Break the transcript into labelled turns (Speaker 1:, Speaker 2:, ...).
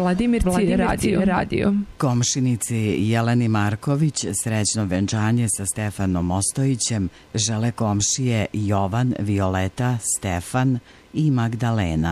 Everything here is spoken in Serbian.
Speaker 1: Vladimirci radio.
Speaker 2: Komšinici Jeleni Marković srećno venčanje sa Stefanom Ostojićem žele komšije Jovan, Violeta, Stefan i Magdalena.